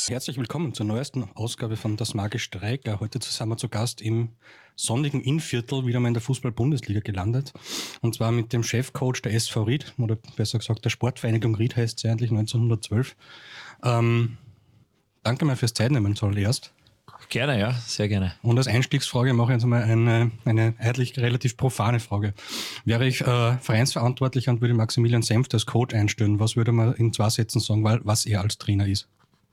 Herzlich willkommen zur neuesten Ausgabe von Das Magische Dreieck. Heute sind wir zu Gast im sonnigen Innviertel, wieder mal in der Fußball-Bundesliga gelandet. Und zwar mit dem Chefcoach der SV Ried, oder besser gesagt der Sportvereinigung Ried heißt sie eigentlich 1912. Danke mal fürs Zeitnehmen zuallererst. Gerne, ja, sehr gerne. Und als Einstiegsfrage mache ich jetzt mal eine eigentlich relativ profane Frage. Wäre ich Vereinsverantwortlicher und würde Maximilian Senft als Coach einstellen, was würde man in 2 Sätzen sagen, was er als Trainer ist?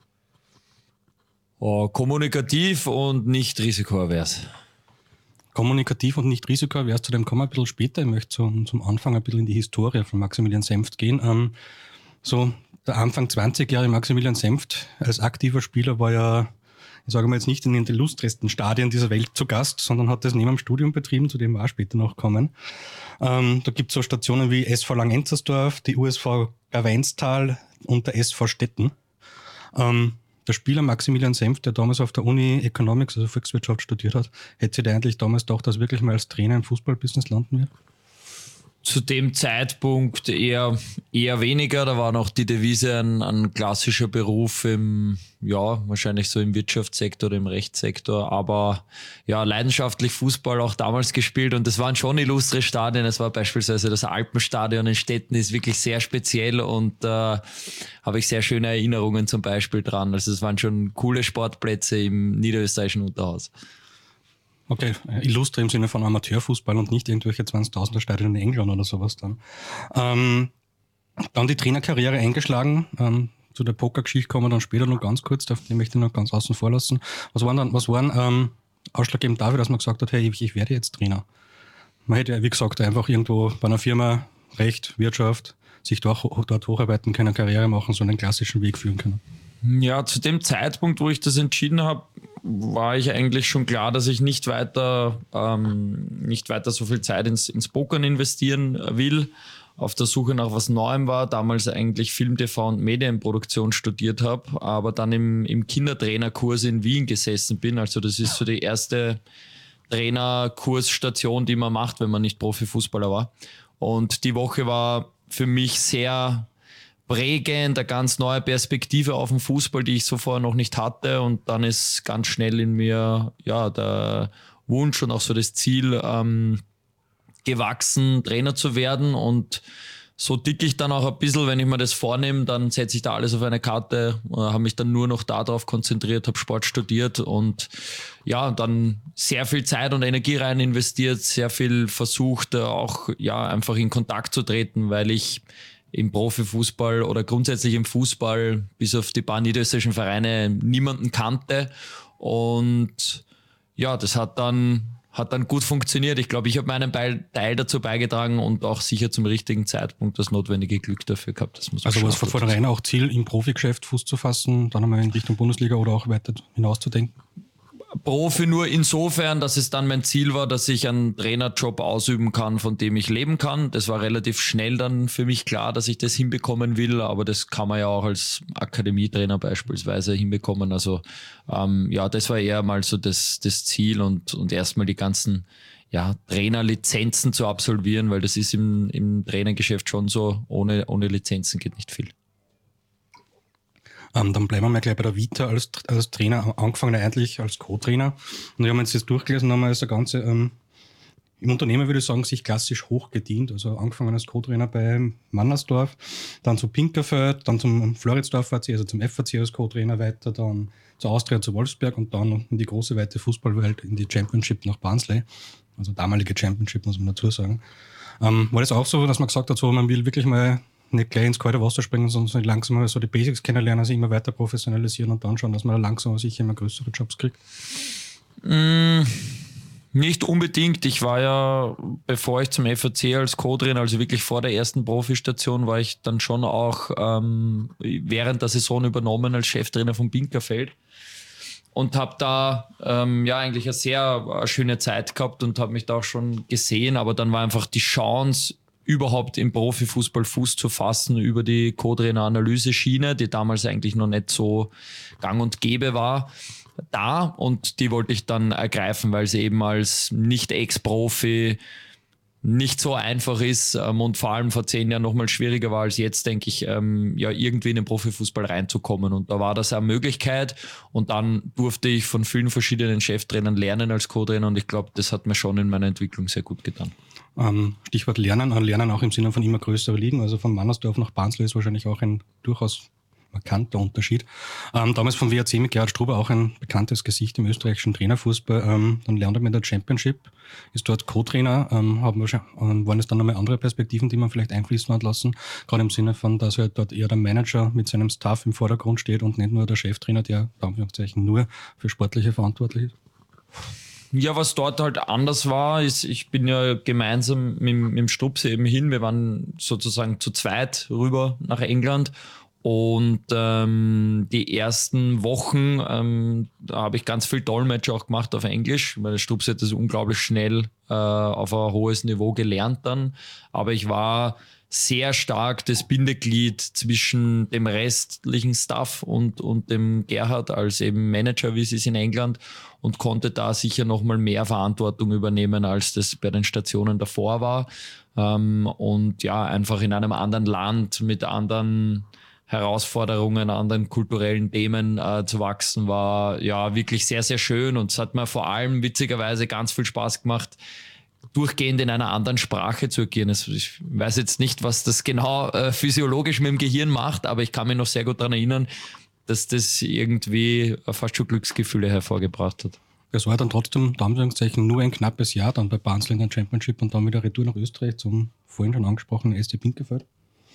Kommunikativ und nicht risikoavers. Kommunikativ und nicht risikoavers, zu dem kommen wir ein bisschen später. Ich möchte zum Anfang ein bisschen in die Historie von Maximilian Senft gehen. So der Anfang 20 Jahre Maximilian Senft als aktiver Spieler war ja, ich sage mal jetzt nicht in den illustresten Stadien dieser Welt zu Gast, sondern hat das neben dem Studium betrieben, zu dem wir auch später noch kommen. Da gibt es so Stationen wie SV Langenzersdorf, die USV Gaweinstal und der SV Stetten. Der Spieler Maximilian Senft, der damals auf der Uni Economics, also Volkswirtschaft, studiert hat, hätte sich der eigentlich damals gedacht, dass er wirklich mal als Trainer im Fußballbusiness landen wird? Zu dem Zeitpunkt eher weniger. Da war noch die Devise ein klassischer Beruf wahrscheinlich so im Wirtschaftssektor oder im Rechtssektor. Aber ja, leidenschaftlich Fußball auch damals gespielt und das waren schon illustre Stadien. Es war beispielsweise das Alpenstadion in Stetten, ist wirklich sehr speziell und da habe ich sehr schöne Erinnerungen zum Beispiel dran. Also es waren schon coole Sportplätze im niederösterreichischen Unterhaus. Okay, illustre im Sinne von Amateurfußball und nicht irgendwelche 20.000er Stadien in England oder sowas dann. Dann die Trainerkarriere eingeschlagen. Zu der Pokergeschichte kommen wir dann später noch ganz kurz, die möchte ich noch ganz außen vor lassen. Was waren ausschlaggebend dafür, dass man gesagt hat, hey, ich werde jetzt Trainer? Man hätte ja, wie gesagt, einfach irgendwo bei einer Firma Recht, Wirtschaft, sich dort hocharbeiten können, Karriere machen, so einen klassischen Weg führen können. Ja, zu dem Zeitpunkt, wo ich das entschieden habe, war ich eigentlich schon klar, dass ich nicht weiter so viel Zeit ins Pokern investieren will. Auf der Suche nach was Neuem war, damals eigentlich Film, TV und Medienproduktion studiert habe, aber dann im Kindertrainerkurs in Wien gesessen bin. Also das ist so die erste Trainerkursstation, die man macht, wenn man nicht Profifußballer war. Und die Woche war für mich sehr prägend, eine ganz neue Perspektive auf den Fußball, die ich so vorher noch nicht hatte, und dann ist ganz schnell in mir der Wunsch und auch so das Ziel gewachsen, Trainer zu werden, und so ticke ich dann auch ein bisschen, wenn ich mir das vornehme, dann setze ich da alles auf eine Karte, habe mich dann nur noch darauf konzentriert, habe Sport studiert und dann sehr viel Zeit und Energie rein investiert, sehr viel versucht, auch einfach in Kontakt zu treten, weil ich im Profifußball oder grundsätzlich im Fußball bis auf die paar niederösterreichischen Vereine niemanden kannte. Und das hat dann gut funktioniert. Ich glaube, ich habe meinen Teil dazu beigetragen und auch sicher zum richtigen Zeitpunkt das notwendige Glück dafür gehabt. Das muss man also war es von vornherein auch Ziel, im Profigeschäft Fuß zu fassen, dann einmal in Richtung Bundesliga oder auch weiter hinauszudenken? Profi nur insofern, dass es dann mein Ziel war, dass ich einen Trainerjob ausüben kann, von dem ich leben kann. Das war relativ schnell dann für mich klar, dass ich das hinbekommen will, aber das kann man ja auch als Akademietrainer beispielsweise hinbekommen. Also das war eher mal so das Ziel und erstmal die ganzen Trainerlizenzen zu absolvieren, weil das ist im Trainergeschäft schon so, ohne Lizenzen geht nicht viel. Dann bleiben wir mal gleich bei der Vita als Trainer, angefangen eigentlich als Co-Trainer. Und ich habe mir jetzt das durchgelesen, haben wir das Ganze im Unternehmen, würde ich sagen, sich klassisch hochgedient. Also angefangen als Co-Trainer bei Mannersdorf, dann zu Pinkerfeld, dann zum Floridsdorf AC, also zum FAC als Co-Trainer weiter, dann zur Austria, zu Wolfsberg und dann in die große, weite Fußballwelt, in die Championship nach Barnsley. Also damalige Championship, muss man dazu sagen. War das auch so, dass man gesagt hat, so, man will wirklich mal nicht gleich ins kalte Wasser springen, sondern langsam mal so die Basics kennenlernen, sich immer weiter professionalisieren und dann schauen, dass man langsam sicher immer größere Jobs kriegt? Nicht unbedingt. Ich war ja, bevor ich zum FAC als Co-Trainer, also wirklich vor der ersten Profistation, war ich dann schon auch während der Saison übernommen als Cheftrainer von Pinkerfeld und habe da eigentlich eine sehr schöne Zeit gehabt und habe mich da auch schon gesehen, aber dann war einfach die Chance, überhaupt im Profifußball Fuß zu fassen über die Co-Trainer-Analyse-Schiene, die damals eigentlich noch nicht so gang und gäbe war, und die wollte ich dann ergreifen, weil sie eben als Nicht-Ex-Profi nicht so einfach ist und vor allem vor 10 Jahren nochmal schwieriger war als jetzt, denke ich, irgendwie in den Profifußball reinzukommen. Und da war das eine Möglichkeit und dann durfte ich von vielen verschiedenen Cheftrainern lernen als Co-Trainer und ich glaube, das hat mir schon in meiner Entwicklung sehr gut getan. Stichwort Lernen auch im Sinne von immer größere Ligen, also von Mannersdorf nach Barnsley ist wahrscheinlich auch ein durchaus markanter Unterschied. Damals vom WRC mit Gerhard Struber auch ein bekanntes Gesicht im österreichischen Trainerfußball. Dann lernt er mit der Championship, ist dort Co-Trainer, waren es dann nochmal andere Perspektiven, die man vielleicht einfließen hat lassen, gerade im Sinne von, dass halt dort eher der Manager mit seinem Staff im Vordergrund steht und nicht nur der Cheftrainer, der nur für Sportliche verantwortlich ist. Ja, was dort halt anders war, ist, ich bin ja gemeinsam mit dem Stups eben hin, wir waren sozusagen zu zweit rüber nach England. Und die ersten Wochen da habe ich ganz viel Dolmetscher auch gemacht auf Englisch, weil der Stups hat das unglaublich schnell auf ein hohes Niveau gelernt dann. Aber ich war sehr stark das Bindeglied zwischen dem restlichen Staff und dem Gerhard als eben Manager, wie es ist in England, und konnte da sicher nochmal mehr Verantwortung übernehmen, als das bei den Stationen davor war. Und ja, einfach in einem anderen Land mit anderen Herausforderungen, anderen kulturellen Themen zu wachsen, war ja wirklich sehr, sehr schön und es hat mir vor allem witzigerweise ganz viel Spaß gemacht, durchgehend in einer anderen Sprache zu agieren. Ich weiß jetzt nicht, was das genau physiologisch mit dem Gehirn macht, aber ich kann mich noch sehr gut daran erinnern, dass das irgendwie fast schon Glücksgefühle hervorgebracht hat. Es war dann trotzdem, da nur ein knappes Jahr dann bei Barnsley in der Championship und dann wieder Retour nach Österreich zum vorhin schon angesprochenen SC Binkerfeld.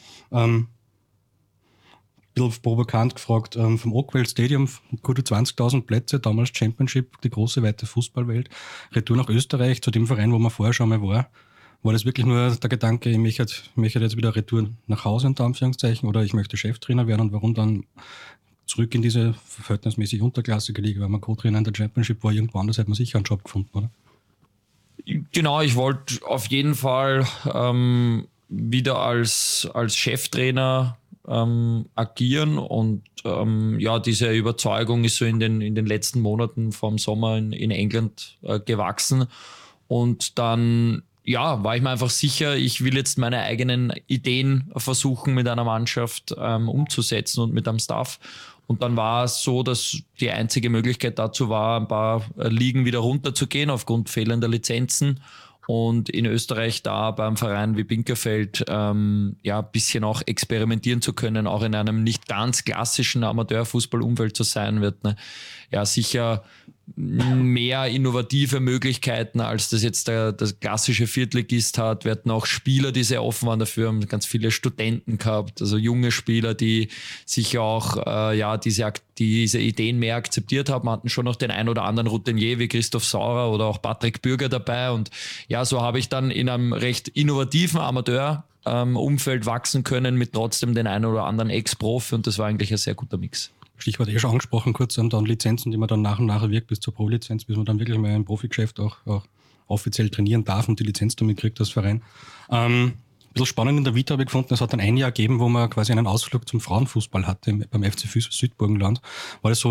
Provokant gefragt, vom Oakwell Stadium, gute 20.000 Plätze, damals Championship, die große, weite Fußballwelt, Retour nach Österreich, zu dem Verein, wo man vorher schon mal war. War das wirklich nur der Gedanke, ich möchte jetzt wieder Retour nach Hause, unter Anführungszeichen, oder ich möchte Cheftrainer werden und warum dann zurück in diese verhältnismäßig unterklassige Liga, weil man Co-Trainer in der Championship war, irgendwo anders hätte man sicher einen Job gefunden, oder? Genau, ich wollte auf jeden Fall wieder als Cheftrainer agieren und ja, diese Überzeugung ist so in den letzten Monaten vom Sommer in England gewachsen und dann ja, war ich mir einfach sicher, ich will jetzt meine eigenen Ideen versuchen mit einer Mannschaft umzusetzen und mit einem Staff. Und dann war es so, dass die einzige Möglichkeit dazu war, ein paar Ligen wieder runterzugehen aufgrund fehlender Lizenzen. Und in Österreich da beim Verein wie Binkerfeld ja ein bisschen auch experimentieren zu können, auch in einem nicht ganz klassischen Amateurfußballumfeld zu sein, wird ja sicher mehr innovative Möglichkeiten, als das jetzt der klassische Viertligist hat. Wir hatten auch Spieler, die sehr offen waren dafür, haben ganz viele Studenten gehabt, also junge Spieler, die sicher auch diese Ideen mehr akzeptiert haben, hatten schon noch den ein oder anderen Routinier wie Christoph Saurer oder auch Patrick Bürger dabei und ja, so habe ich dann in einem recht innovativen Amateur-Umfeld wachsen können mit trotzdem den einen oder anderen Ex-Profi und das war eigentlich ein sehr guter Mix. Stichwort schon angesprochen, kurz dann Lizenzen, die man dann nach und nach wirkt bis zur Pro-Lizenz, bis man dann wirklich mal im Profigeschäft auch offiziell trainieren darf und die Lizenz damit kriegt als Verein. Ein bisschen spannend in der Vita habe ich gefunden, es hat dann ein Jahr gegeben, wo man quasi einen Ausflug zum Frauenfußball hatte beim FC Südburgenland. War das so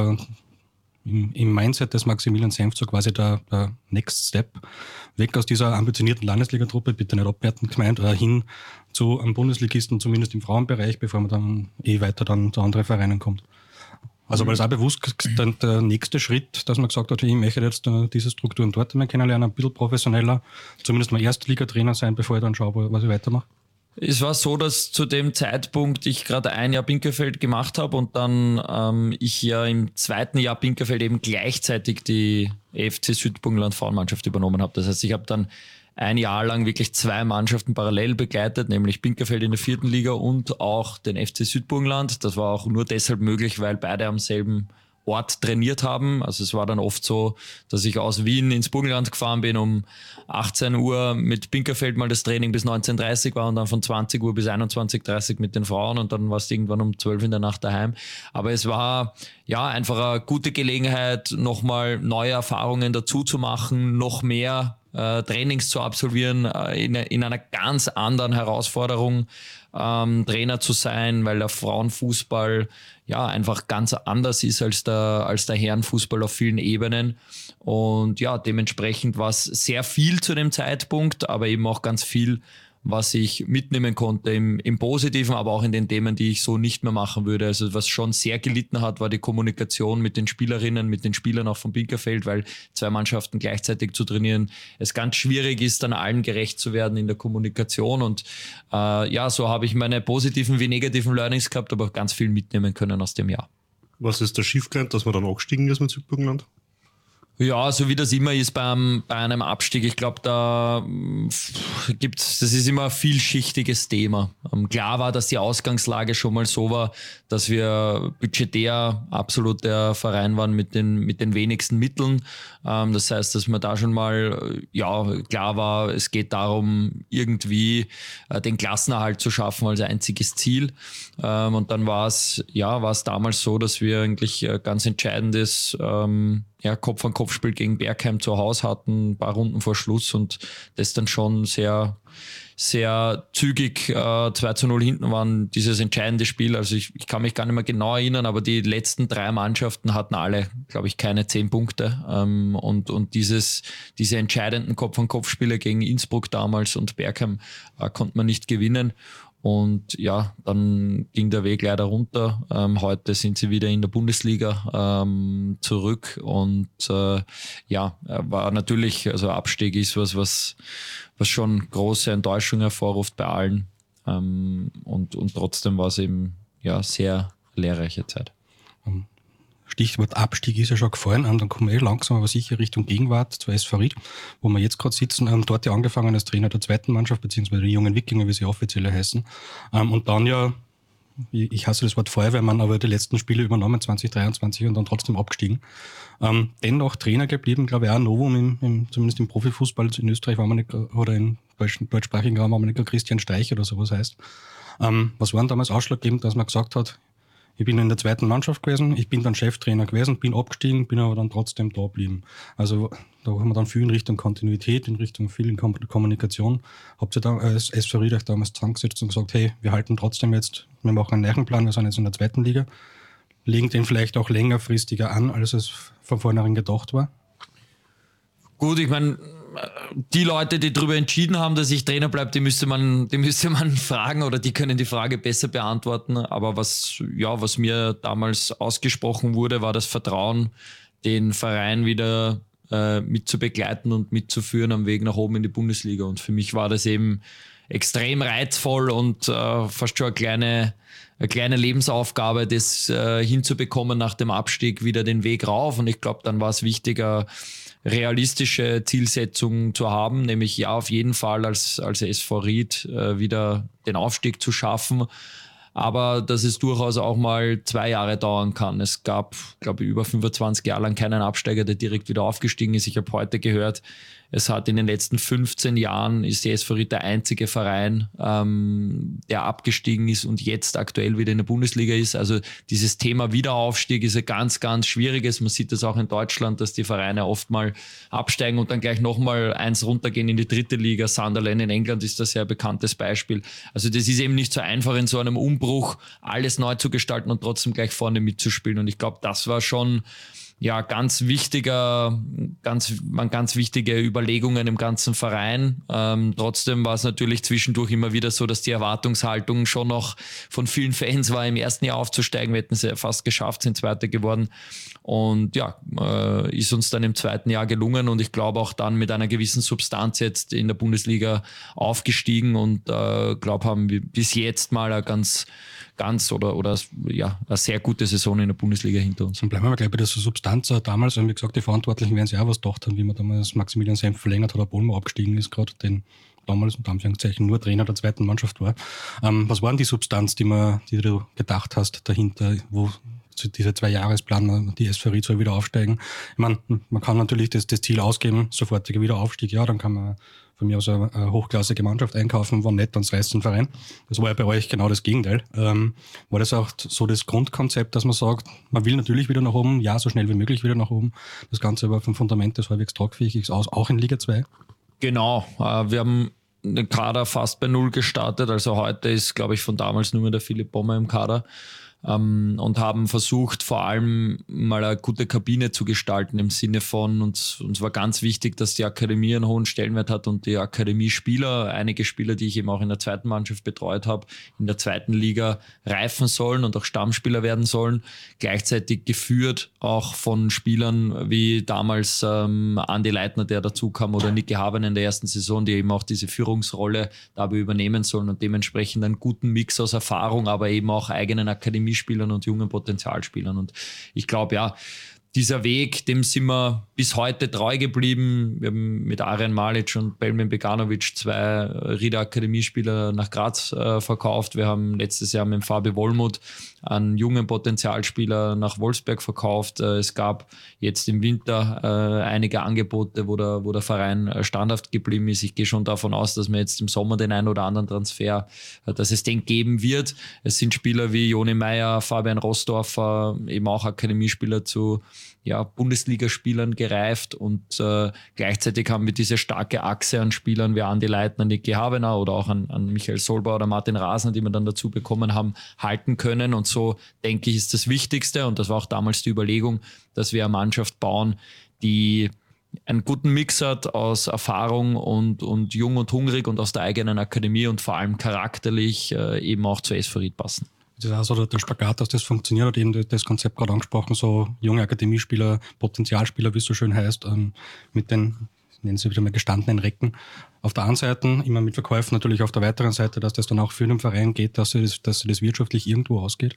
im Mindset des Maximilian Senft so quasi der Next Step, weg aus dieser ambitionierten Landesligatruppe, bitte nicht abwertend gemeint, hin zu einem Bundesligisten, zumindest im Frauenbereich, bevor man dann weiter dann zu anderen Vereinen kommt. Also war das auch bewusst der nächste Schritt, dass man gesagt hat, ich möchte jetzt diese Strukturen dort mal kennenlernen, ein bisschen professioneller, zumindest mal Erstligatrainer sein, bevor ich dann schaue, was ich weitermache? Es war so, dass zu dem Zeitpunkt ich gerade ein Jahr Binkerfeld gemacht habe und dann ich ja im zweiten Jahr Binkerfeld eben gleichzeitig die FC Südburgenland Frauenmannschaft übernommen habe. Das heißt, ich habe dann ein Jahr lang wirklich 2 Mannschaften parallel begleitet, nämlich Binkerfeld in der 4. Liga und auch den FC Südburgenland. Das war auch nur deshalb möglich, weil beide am selben Ort trainiert haben. Also es war dann oft so, dass ich aus Wien ins Burgenland gefahren bin, um 18 Uhr mit Binkerfeld mal das Training bis 19.30 Uhr war und dann von 20 Uhr bis 21.30 Uhr mit den Frauen und dann war es irgendwann um 12 in der Nacht daheim. Aber es war ja einfach eine gute Gelegenheit, nochmal neue Erfahrungen dazu zu machen, noch mehr Trainings zu absolvieren, in einer ganz anderen Herausforderung Trainer zu sein, weil der Frauenfußball ja einfach ganz anders ist als der Herrenfußball auf vielen Ebenen. Und ja, dementsprechend war es sehr viel zu dem Zeitpunkt, aber eben auch ganz viel, was ich mitnehmen konnte im Positiven, aber auch in den Themen, die ich so nicht mehr machen würde. Also was schon sehr gelitten hat, war die Kommunikation mit den Spielerinnen, mit den Spielern auch vom Pinkerfeld, weil 2 Mannschaften gleichzeitig zu trainieren, es ganz schwierig ist, dann allen gerecht zu werden in der Kommunikation. Und so habe ich meine positiven wie negativen Learnings gehabt, aber auch ganz viel mitnehmen können aus dem Jahr. Was ist da schiefgegangen, dass man dann angestiegen ist mit Südburgenland? Ja, so wie das immer ist bei einem Abstieg. Ich glaube, das ist immer ein vielschichtiges Thema. Klar war, dass die Ausgangslage schon mal so war, dass wir budgetär absolut der Verein waren mit den wenigsten Mitteln. Das heißt, dass man da schon mal, klar war, es geht darum, irgendwie den Klassenerhalt zu schaffen als einziges Ziel. Und dann war es damals so, dass wir eigentlich ganz entscheidendes Kopf-an-Kopf-Spiel gegen Bergheim zu Hause hatten, ein paar Runden vor Schluss und das dann schon sehr, sehr zügig 2-0 hinten waren, dieses entscheidende Spiel. Also ich kann mich gar nicht mehr genau erinnern, aber die letzten 3 Mannschaften hatten alle, glaube ich, keine 10 Punkte. Und diese entscheidenden Kopf-an-Kopf-Spiele gegen Innsbruck damals und Bergheim konnte man nicht gewinnen. Und ja, dann ging der Weg leider runter. Heute sind sie wieder in der Bundesliga zurück und war natürlich, also Abstieg ist was schon große Enttäuschung hervorruft bei allen. Und trotzdem war es eben sehr lehrreiche Zeit. Stichwort Abstieg ist ja schon gefallen, dann kommen wir langsam aber sicher Richtung Gegenwart zur SV Ried, wo wir jetzt gerade sitzen, dort ja angefangen als Trainer der 2. Mannschaft, beziehungsweise die jungen Wikinger, wie sie offiziell heißen, und dann ich hasse das Wort Feuerwehrmann, aber die letzten Spiele übernommen 2023 und dann trotzdem abgestiegen. Dennoch Trainer geblieben, glaube ich auch Novum, zumindest im Profifußball in Österreich war man nicht, oder im deutschsprachigen Raum war man nicht Christian Streich oder sowas heißt. Was war denn damals ausschlaggebend, dass man gesagt hat, ich bin in der 2. Mannschaft gewesen, ich bin dann Cheftrainer gewesen, bin abgestiegen, bin aber dann trotzdem da geblieben. Also da haben wir dann viel in Richtung Kontinuität, in Richtung viel in Kommunikation. Habt ihr da als SV Ried euch damals zusammengesetzt und gesagt, hey, wir halten trotzdem jetzt, wir machen einen Nervenplan, wir sind jetzt in der 2. Liga, legen den vielleicht auch längerfristiger an, als es von vornherein gedacht war? Gut, ich meine, die Leute, die darüber entschieden haben, dass ich Trainer bleibe, die müsste man fragen oder die können die Frage besser beantworten. Aber was mir damals ausgesprochen wurde, war das Vertrauen, den Verein wieder mit zu begleiten und mitzuführen am Weg nach oben in die Bundesliga. Und für mich war das eben extrem reizvoll und fast schon eine kleine Lebensaufgabe, das hinzubekommen, nach dem Abstieg wieder den Weg rauf. Und ich glaube, dann war es wichtiger, realistische Zielsetzung zu haben, nämlich auf jeden Fall als SV Ried wieder den Aufstieg zu schaffen, aber dass es durchaus auch mal 2 Jahre dauern kann. Es gab, glaube ich, über 25 Jahre lang keinen Absteiger, der direkt wieder aufgestiegen ist. Ich habe heute gehört, es hat in den letzten 15 Jahren ist die SV Ried der einzige Verein, der abgestiegen ist und jetzt aktuell wieder in der Bundesliga ist. Also dieses Thema Wiederaufstieg ist ein ganz, ganz schwieriges. Man sieht das auch in Deutschland, dass die Vereine oft mal absteigen und dann gleich nochmal 1 runtergehen in die 3. Liga. Sunderland in England ist das sehr bekanntes Beispiel. Also das ist eben nicht so einfach, in so einem Umbruch alles neu zu gestalten und trotzdem gleich vorne mitzuspielen. Und ich glaube, das war schon ganz wichtige Überlegungen im ganzen Verein. Trotzdem war es natürlich zwischendurch immer wieder so, dass die Erwartungshaltung schon noch von vielen Fans war, im ersten Jahr aufzusteigen. Wir hätten es ja fast geschafft, sind Zweiter geworden. Und ist uns dann im 2. Jahr gelungen und ich glaube auch dann mit einer gewissen Substanz jetzt in der Bundesliga aufgestiegen und glaube, haben wir bis jetzt mal eine eine sehr gute Saison in der Bundesliga hinter uns. Dann bleiben wir gleich bei der Substanz. Damals, wie gesagt, die Verantwortlichen werden sich auch was gedacht haben, wie man damals Maximilian Senft verlängert hat, obwohl man abgestiegen ist, gerade den damals unter Anführungszeichen nur Trainer der 2. Mannschaft war. Was war denn die Substanz, die du gedacht hast dahinter, wo dieser 2-Jahresplan, die SV Ried soll wieder aufsteigen? Ich meine, man kann natürlich das Ziel ausgeben, sofortiger Wiederaufstieg, dann kann man von mir aus eine hochklassige Mannschaft einkaufen, war nett, dann reißt ein Verein. Das war ja bei euch genau das Gegenteil. War das auch so das Grundkonzept, dass man sagt, man will natürlich wieder nach oben, so schnell wie möglich wieder nach oben, das Ganze aber vom Fundament des halbwegs tragfähig ist, auch in Liga 2? Genau, wir haben den Kader fast bei 0 gestartet, also heute ist, glaube ich, von damals nur mehr der Philipp Pommer im Kader. Und haben versucht, vor allem mal eine gute Kabine zu gestalten im Sinne von, uns war ganz wichtig, dass die Akademie einen hohen Stellenwert hat und die Akademiespieler, einige Spieler, die ich eben auch in der zweiten Mannschaft betreut habe, in der zweiten Liga reifen sollen und auch Stammspieler werden sollen, gleichzeitig geführt auch von Spielern wie damals Andi Leitner, der dazu kam, oder Niki Haven in der ersten Saison, die eben auch diese Führungsrolle dabei übernehmen sollen und dementsprechend einen guten Mix aus Erfahrung, aber eben auch eigenen Akademiespielern und jungen Potenzialspielern. Und ich glaube, ja, dieser Weg, dem sind wir bis heute treu geblieben. Wir haben mit Arjen Malic und Belmin Beganovic 2 Rieder-Akademiespieler nach Graz verkauft. Wir haben letztes Jahr mit Fabi Wollmuth einen jungen Potenzialspieler nach Wolfsberg verkauft. Es gab jetzt im Winter einige Angebote, wo der Verein standhaft geblieben ist. Ich gehe schon davon aus, dass wir jetzt im Sommer den einen oder anderen Transfer, dass es den geben wird. Es sind Spieler wie Joni Meyer, Fabian Rossdorfer, eben auch Akademiespieler zu Bundesligaspielern gereift und gleichzeitig haben wir diese starke Achse an Spielern wie Andi Leitner, Niki Havener oder auch an Michael Solbauer oder Martin Rasner, die wir dann dazu bekommen haben, halten können. Und so, denke ich, ist das Wichtigste, und das war auch damals die Überlegung, dass wir eine Mannschaft bauen, die einen guten Mix hat aus Erfahrung und jung und hungrig und aus der eigenen Akademie und vor allem charakterlich eben auch zu SV Ried passen. Das ist auch so der Spagat, dass das funktioniert, hat eben das Konzept gerade angesprochen, so junge Akademiespieler, Potenzialspieler, wie es so schön heißt, mit den, nennen sie wieder mal, gestandenen Recken. Auf der einen Seite immer mit Verkäufen, natürlich auf der weiteren Seite, dass das dann auch für den Verein geht, dass sie das wirtschaftlich irgendwo ausgeht.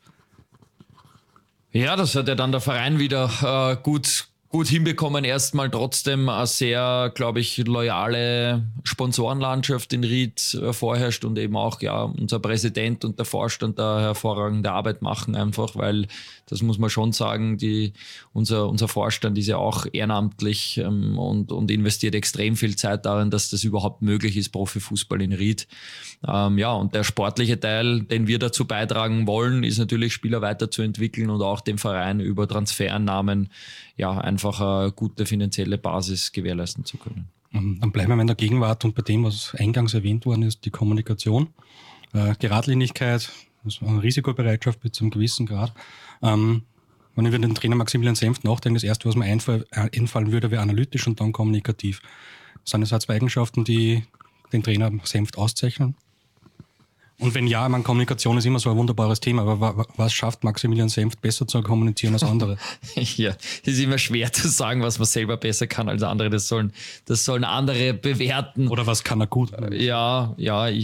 Ja, das hat ja dann der Verein wieder gut hinbekommen. Erstmal trotzdem eine sehr, glaube ich, loyale Sponsorenlandschaft in Ried vorherrscht und eben auch unser Präsident und der Vorstand da hervorragende Arbeit machen einfach, weil das muss man schon sagen, unser Vorstand ist ja auch ehrenamtlich und investiert extrem viel Zeit darin, dass das überhaupt möglich ist, Profifußball in Ried. Und der sportliche Teil, den wir dazu beitragen wollen, ist natürlich, Spieler weiterzuentwickeln und auch dem Verein über Transfereinnahmen einfach eine gute finanzielle Basis gewährleisten zu können. Dann bleiben wir in der Gegenwart und bei dem, was eingangs erwähnt worden ist, die Kommunikation, Geradlinigkeit, also Risikobereitschaft bis zu einem gewissen Grad. Wenn ich über den Trainer Maximilian Senft nachdenke, das erste, was mir einfallen würde, wäre analytisch und dann kommunikativ. Sind das 2 Eigenschaften, die den Trainer Senft auszeichnen? Und wenn ja, Kommunikation ist immer so ein wunderbares Thema, aber was schafft Maximilian Senft besser zu kommunizieren als andere? Ja, es ist immer schwer zu sagen, was man selber besser kann als andere. Das sollen andere bewerten. Oder was kann er gut? Ja,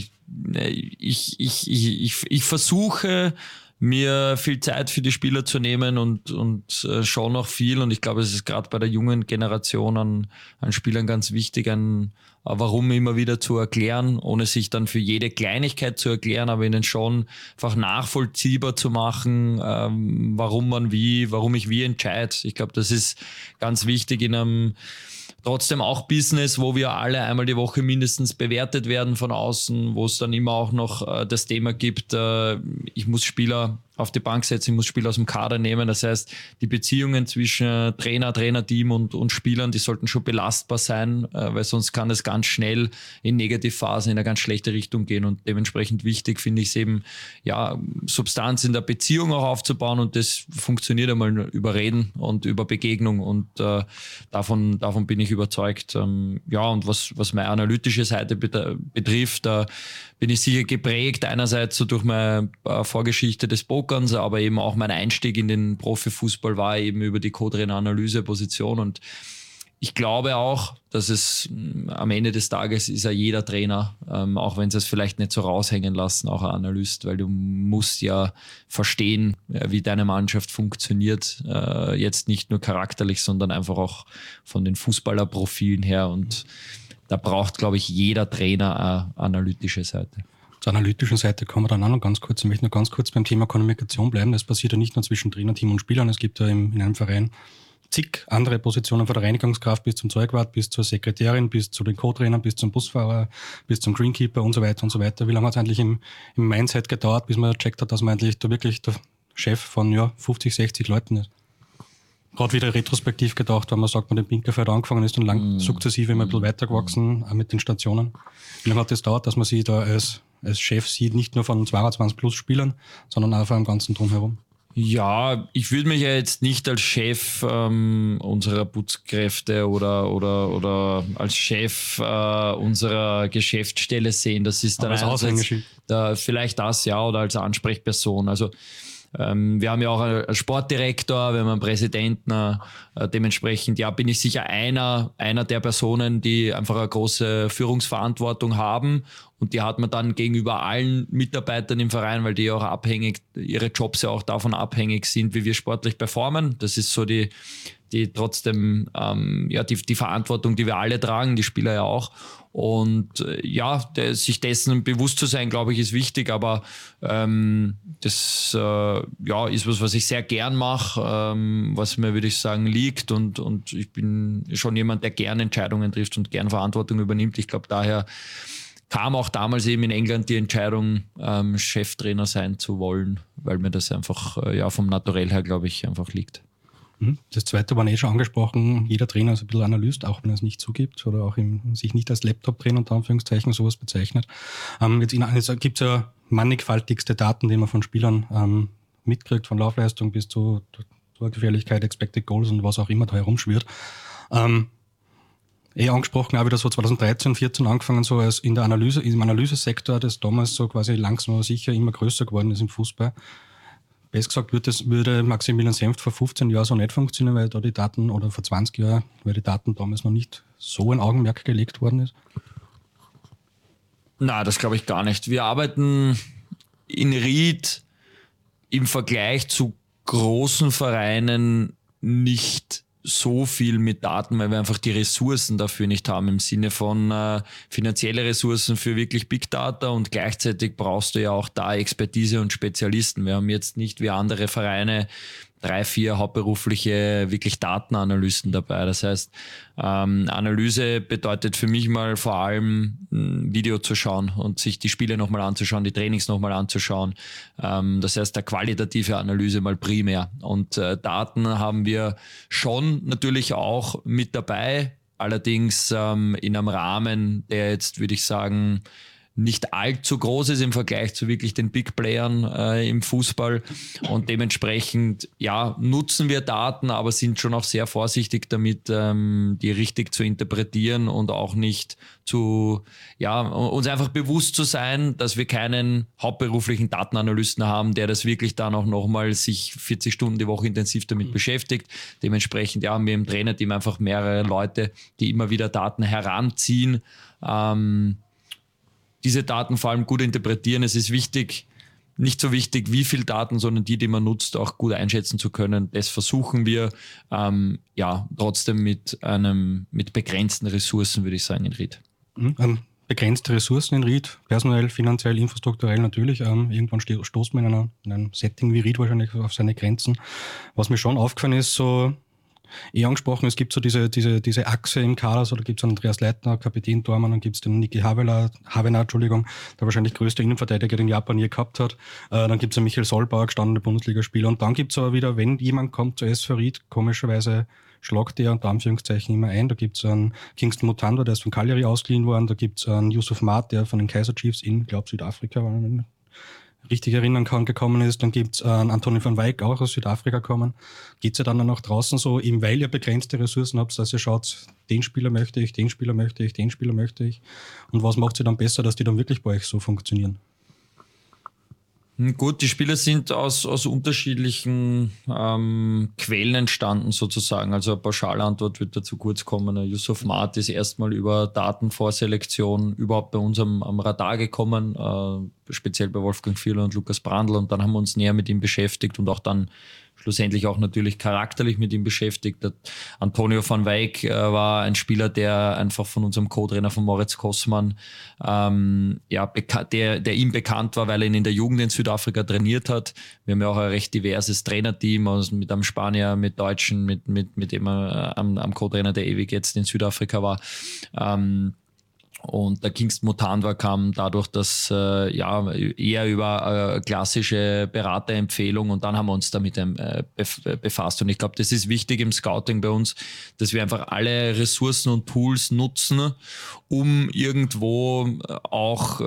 ich versuche, mir viel Zeit für die Spieler zu nehmen und schon noch viel. Und ich glaube, es ist gerade bei der jungen Generation an Spielern ganz wichtig, ein Warum immer wieder zu erklären, ohne sich dann für jede Kleinigkeit zu erklären, aber ihnen schon einfach nachvollziehbar zu machen, warum ich wie entscheide. Ich glaube, das ist ganz wichtig in einem trotzdem auch Business, wo wir alle einmal die Woche mindestens bewertet werden von außen, wo es dann immer auch noch das Thema gibt, ich muss Spieler auf die Bank setzen, ich muss Spieler aus dem Kader nehmen. Das heißt, die Beziehungen zwischen Trainerteam und Spielern, die sollten schon belastbar sein, weil sonst kann es ganz schnell in Negativphasen in eine ganz schlechte Richtung gehen. Und dementsprechend wichtig finde ich es eben, Substanz in der Beziehung auch aufzubauen, und das funktioniert einmal über Reden und über Begegnung, und davon bin ich überzeugt. Und was meine analytische Seite betrifft, da bin ich sicher geprägt, einerseits so durch meine Vorgeschichte des Pokerns, aber eben auch mein Einstieg in den Profifußball war eben über die Co-Trainer-Analyse-Position, und ich glaube auch, dass es am Ende des Tages ist ja jeder Trainer, auch wenn sie es vielleicht nicht so raushängen lassen, auch ein Analyst, weil du musst ja verstehen, wie deine Mannschaft funktioniert, jetzt nicht nur charakterlich, sondern einfach auch von den Fußballerprofilen her, und da braucht, glaube ich, jeder Trainer eine analytische Seite. Zur analytischen Seite kommen wir dann auch noch ganz kurz. Ich möchte noch ganz kurz beim Thema Kommunikation bleiben. Das passiert ja nicht nur zwischen Trainerteam und Spielern. Es gibt ja in einem Verein zig andere Positionen, von der Reinigungskraft bis zum Zeugwart, bis zur Sekretärin, bis zu den Co-Trainern, bis zum Busfahrer, bis zum Greenkeeper und so weiter und so weiter. Wie lange hat es eigentlich im Mindset gedauert, bis man gecheckt hat, dass man eigentlich da wirklich der Chef von 50, 60 Leuten ist? Gerade wieder retrospektiv gedacht, wenn man sagt, man den Pinkerfeld angefangen ist und lang sukzessive immer ein bisschen weitergewachsen, auch mit den Stationen. Wie lange hat das dauert, dass man sich da als Chef sieht, nicht nur von 22 plus Spielern, sondern auch von dem ganzen Drumherum? Ja, ich würde mich ja jetzt nicht als Chef unserer Putzkräfte oder als Chef unserer Geschäftsstelle sehen. Das ist dann als Aushängeschild. Vielleicht das, ja, oder als Ansprechperson. Also wir haben ja auch einen Sportdirektor, wir haben einen Präsidenten, dementsprechend bin ich sicher einer der Personen, die einfach eine große Führungsverantwortung haben, und die hat man dann gegenüber allen Mitarbeitern im Verein, weil die auch ihre Jobs ja auch davon abhängig sind, wie wir sportlich performen. Das ist so die trotzdem die Verantwortung, die wir alle tragen, die Spieler ja auch. Und sich dessen bewusst zu sein, glaube ich, ist wichtig, aber das ist was ich sehr gern mache, was mir, würde ich sagen, liegt, und ich bin schon jemand, der gern Entscheidungen trifft und gern Verantwortung übernimmt. Ich glaube, daher kam auch damals eben in England die Entscheidung, Cheftrainer sein zu wollen, weil mir das einfach vom Naturell her, glaube ich, einfach liegt. Das zweite war schon angesprochen, jeder Trainer ist ein bisschen Analyst, auch wenn er es nicht zugibt oder auch sich nicht als Laptop-Trainer unter Anführungszeichen sowas bezeichnet. Jetzt gibt es ja mannigfaltigste Daten, die man von Spielern mitkriegt, von Laufleistung bis zu Torgefährlichkeit, Expected Goals und was auch immer da herumschwirrt. Angesprochen, auch wieder so 2013, 14 angefangen, so als im Analysesektor, das damals so quasi langsam aber sicher immer größer geworden ist im Fußball. Besser gesagt, würde Maximilian Senft vor 15 Jahren so nicht funktionieren, weil da die Daten, oder vor 20 Jahren, weil die Daten damals noch nicht so ein Augenmerk gelegt worden ist? Nein, das glaube ich gar nicht. Wir arbeiten in Ried im Vergleich zu großen Vereinen nicht so viel mit Daten, weil wir einfach die Ressourcen dafür nicht haben, im Sinne von finanzielle Ressourcen für wirklich Big Data, und gleichzeitig brauchst du ja auch da Expertise und Spezialisten. Wir haben jetzt nicht wie andere Vereine 3, 4 hauptberufliche, wirklich Datenanalysten dabei. Das heißt, Analyse bedeutet für mich mal vor allem ein Video zu schauen und sich die Spiele nochmal anzuschauen, die Trainings nochmal anzuschauen. Das heißt, eine qualitative Analyse mal primär. Und Daten haben wir schon natürlich auch mit dabei, allerdings in einem Rahmen, der jetzt, würde ich sagen, nicht allzu groß ist im Vergleich zu wirklich den Big Playern im Fußball, und dementsprechend nutzen wir Daten, aber sind schon auch sehr vorsichtig damit, die richtig zu interpretieren, und auch nicht uns einfach bewusst zu sein, dass wir keinen hauptberuflichen Datenanalysten haben, der das wirklich dann auch nochmal sich 40 Stunden die Woche intensiv damit beschäftigt. Dementsprechend haben wir im Trainerteam einfach mehrere Leute, die immer wieder Daten heranziehen, diese Daten vor allem gut interpretieren. Es ist wichtig, nicht so wichtig, wie viel Daten, sondern die man nutzt, auch gut einschätzen zu können. Das versuchen wir trotzdem mit begrenzten Ressourcen, würde ich sagen, in Ried. Begrenzte Ressourcen in Ried, personell, finanziell, infrastrukturell natürlich. Irgendwann stoßt man in einem Setting wie Ried wahrscheinlich auf seine Grenzen. Was mir schon aufgefallen ist, so angesprochen, es gibt so diese Achse im Kader, so da gibt es Andreas Leitner, Kapitän Thormann, dann gibt es den Niki Havener, der wahrscheinlich größte Innenverteidiger, den Japan je gehabt hat. Dann gibt es den Michael Solbauer, gestandener Bundesligaspieler. Und dann gibt es aber wieder, wenn jemand kommt zu SV Ried, komischerweise schlagt der unter Anführungszeichen immer ein. Da gibt es einen Kingston Mutanda, der ist von Cagliari ausgeliehen worden. Da gibt es einen Yusuf Maat, der von den Kaiser Chiefs in, glaube Südafrika war, richtig erinnern kann, gekommen ist. Dann gibt es Anthony van Wijk, auch aus Südafrika kommen. Geht es ja dann nach draußen so, eben weil ihr begrenzte Ressourcen habt, dass ihr schaut, den Spieler möchte ich, den Spieler möchte ich, den Spieler möchte ich. Und was macht sie dann besser, dass die dann wirklich bei euch so funktionieren? Gut, die Spieler sind aus unterschiedlichen Quellen entstanden sozusagen. Also eine Pauschalantwort wird dazu kurz kommen. Yusuf Maat ist erstmal über Datenvorselektion überhaupt bei uns am Radar gekommen, speziell bei Wolfgang Fierler und Lukas Brandl, und dann haben wir uns näher mit ihm beschäftigt und auch dann schlussendlich auch natürlich charakterlich mit ihm beschäftigt. Antonio van Wijk war ein Spieler, der einfach von unserem Co-Trainer von Moritz Kossmann, der ihm bekannt war, weil er ihn in der Jugend in Südafrika trainiert hat. Wir haben ja auch ein recht diverses Trainerteam, also mit einem Spanier, mit Deutschen, mit dem am Co-Trainer, der ewig jetzt in Südafrika war. Und der Kingston Mutandwa kam dadurch, dass eher über klassische Beraterempfehlung, und dann haben wir uns damit befasst. Und ich glaube, das ist wichtig im Scouting bei uns, dass wir einfach alle Ressourcen und Tools nutzen, um irgendwo auch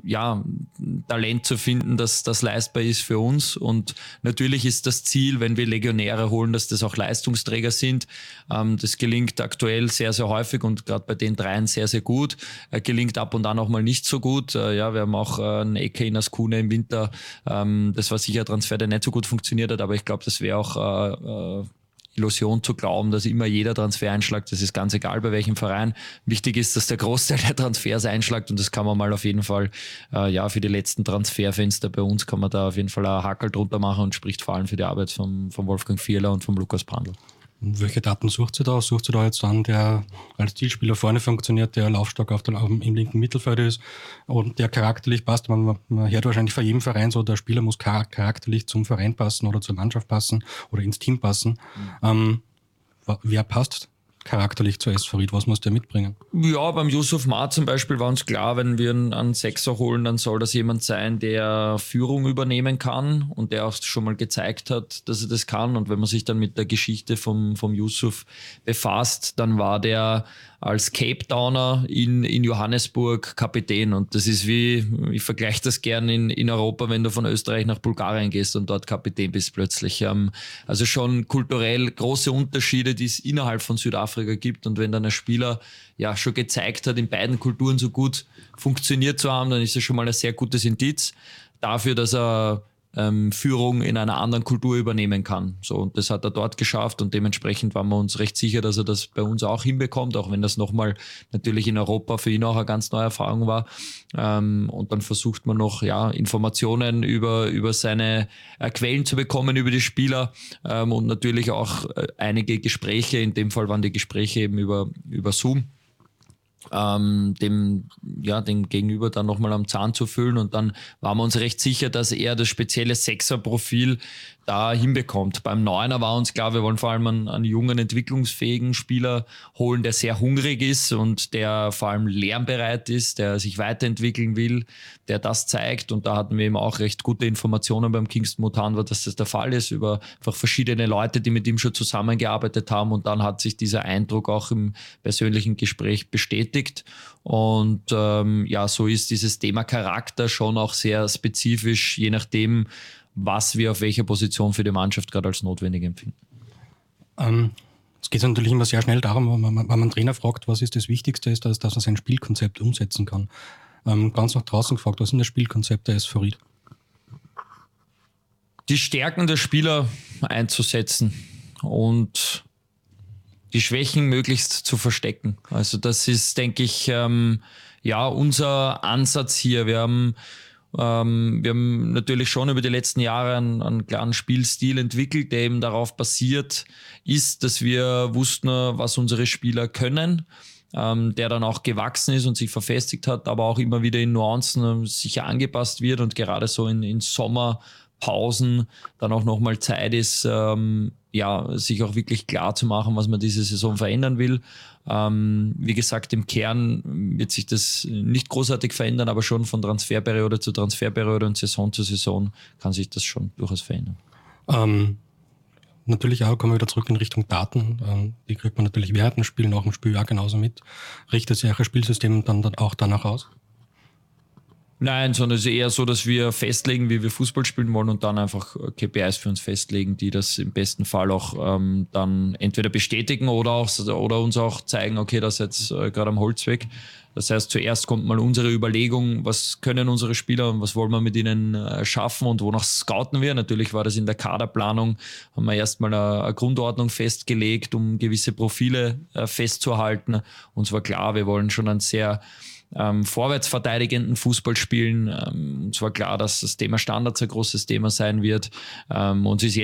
Talent zu finden, dass das leistbar ist für uns. Und natürlich ist das Ziel, wenn wir Legionäre holen, dass das auch Leistungsträger sind. Das gelingt aktuell sehr, sehr häufig und gerade bei den dreien sehr, sehr gut. Gelingt ab und an auch mal nicht so gut. Wir haben auch einen Eke in Askune im Winter. Das war sicher ein Transfer, der nicht so gut funktioniert hat, aber ich glaube, das wäre auch Illusion zu glauben, dass immer jeder Transfer einschlägt. Das ist ganz egal, bei welchem Verein. Wichtig ist, dass der Großteil der Transfers einschlägt, und das kann man mal auf jeden Fall, für die letzten Transferfenster bei uns kann man da auf jeden Fall ein Hackerl drunter machen, und spricht vor allem für die Arbeit von Wolfgang Vierler und vom Lukas Brandl. Welche Daten sucht ihr da? Sucht ihr da jetzt an, der als Zielspieler vorne funktioniert, der Laufstark im linken Mittelfeld ist und der charakterlich passt? Man hört wahrscheinlich von jedem Verein so, der Spieler muss charakterlich zum Verein passen oder zur Mannschaft passen oder ins Team passen. Wer passt charakterlich zu SV Ried? Was muss der mitbringen? Ja, beim Yusuf Ma zum Beispiel war uns klar, wenn wir einen Sechser holen, dann soll das jemand sein, der Führung übernehmen kann und der auch schon mal gezeigt hat, dass er das kann. Und wenn man sich dann mit der Geschichte vom Yusuf befasst, dann war der als Cape Towner in Johannesburg Kapitän. Und das ist wie, ich vergleiche das gern in Europa, wenn du von Österreich nach Bulgarien gehst und dort Kapitän bist plötzlich. Also schon kulturell große Unterschiede, die es innerhalb von Südafrika gibt. Und wenn dann ein Spieler ja schon gezeigt hat, in beiden Kulturen so gut funktioniert zu haben, dann ist das schon mal ein sehr gutes Indiz dafür, dass er Führung in einer anderen Kultur übernehmen kann. So, und das hat er dort geschafft, und dementsprechend waren wir uns recht sicher, dass er das bei uns auch hinbekommt, auch wenn das nochmal natürlich in Europa für ihn auch eine ganz neue Erfahrung war. Und dann versucht man noch Informationen über seine Quellen zu bekommen, über die Spieler, und natürlich auch einige Gespräche. In dem Fall waren die Gespräche eben über Zoom. Dem Gegenüber dann nochmal am Zahn zu füllen, und dann waren wir uns recht sicher, dass er das spezielle Sechser-Profil da hinbekommt. Beim Neuner war uns klar, wir wollen vor allem einen jungen, entwicklungsfähigen Spieler holen, der sehr hungrig ist und der vor allem lernbereit ist, der sich weiterentwickeln will, der das zeigt, und da hatten wir eben auch recht gute Informationen beim Kingston Mutandwa, dass das der Fall ist, über einfach verschiedene Leute, die mit ihm schon zusammengearbeitet haben, und dann hat sich dieser Eindruck auch im persönlichen Gespräch bestätigt. Und so ist dieses Thema Charakter schon auch sehr spezifisch, je nachdem, was wir auf welcher Position für die Mannschaft gerade als notwendig empfinden. Es geht natürlich immer sehr schnell darum, wenn man einen Trainer fragt, was ist das Wichtigste, ist, dass er sein Spielkonzept umsetzen kann. Ganz nach draußen gefragt, was ist denn das Spielkonzept der SV Ried? Die Stärken der Spieler einzusetzen und die Schwächen möglichst zu verstecken. Also das ist, denke ich, unser Ansatz hier. Wir haben natürlich schon über die letzten Jahre einen klaren Spielstil entwickelt, der eben darauf basiert ist, dass wir wussten, was unsere Spieler können, der dann auch gewachsen ist und sich verfestigt hat, aber auch immer wieder in Nuancen sicher angepasst wird, und gerade so in Sommerpausen dann auch nochmal Zeit ist, sich auch wirklich klar zu machen, was man diese Saison verändern will. Wie gesagt, im Kern wird sich das nicht großartig verändern, aber schon von Transferperiode zu Transferperiode und Saison zu Saison kann sich das schon durchaus verändern. Natürlich auch, kommen wir wieder zurück in Richtung Daten. Die kriegt man natürlich während dem Spiel, nach dem Spiel auch genauso mit. Richtet sich euer Spielsystem dann auch danach aus? Nein, sondern es ist eher so, dass wir festlegen, wie wir Fußball spielen wollen, und dann einfach KPIs für uns festlegen, die das im besten Fall auch dann entweder bestätigen oder uns auch zeigen, okay, das ist jetzt gerade am Holzweg. Das heißt, zuerst kommt mal unsere Überlegung, was können unsere Spieler und was wollen wir mit ihnen schaffen und wonach scouten wir. Natürlich war das in der Kaderplanung, haben wir erstmal eine Grundordnung festgelegt, um gewisse Profile festzuhalten. Uns war klar, wir wollen schon einen sehr vorwärtsverteidigenden Fußball spielen. Uns war klar, dass das Thema Standards ein großes Thema sein wird. Uns ist